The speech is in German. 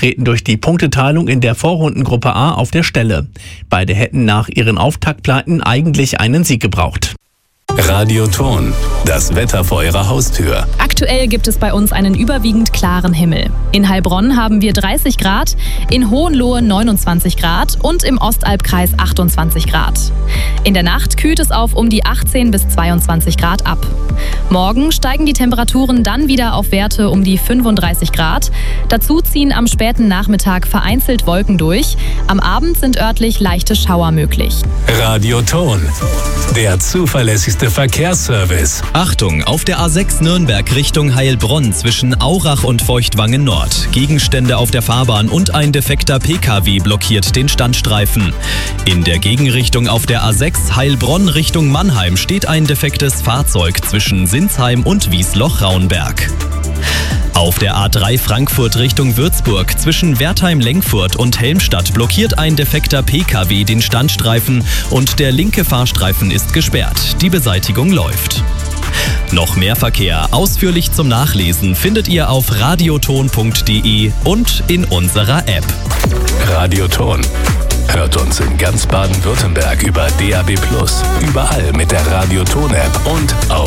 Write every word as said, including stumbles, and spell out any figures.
treten durch die Punkteteilung in der Vorrundengruppe A auf der Stelle. Beide hätten nach ihren Auftaktpleiten eigentlich einen Sieg gebraucht. Radioton, das Wetter vor Ihrer Haustür. Aktuell gibt es bei uns einen überwiegend klaren Himmel. In Heilbronn haben wir dreißig Grad, in Hohenlohe neunundzwanzig Grad und im Ostalbkreis achtundzwanzig Grad. In der Nacht kühlt es auf um die achtzehn bis zweiundzwanzig Grad ab. Morgen steigen die Temperaturen dann wieder auf Werte um die fünfunddreißig Grad. Dazu ziehen am späten Nachmittag vereinzelt Wolken durch. Am Abend sind örtlich leichte Schauer möglich. Radioton, der zuverlässigste Verkehrsservice. Achtung, auf der A sechs Nürnberg Richtung Heilbronn zwischen Aurach und Feuchtwangen Nord. Gegenstände auf der Fahrbahn und ein defekter P K W blockiert den Standstreifen. In der Gegenrichtung auf der A sechs Heilbronn Richtung Mannheim steht ein defektes Fahrzeug zwischen Sinsheim und Wiesloch-Rauenberg. Auf der A drei Frankfurt Richtung Würzburg zwischen Wertheim-Lengfurt und Helmstadt blockiert ein defekter P K W den Standstreifen und der linke Fahrstreifen ist gesperrt. Die Beseitigung läuft. Noch mehr Verkehr ausführlich zum Nachlesen findet ihr auf radioton punkt de und in unserer App. Radioton. Hört uns in ganz Baden-Württemberg über D A B plus, überall mit der Radioton-App und auf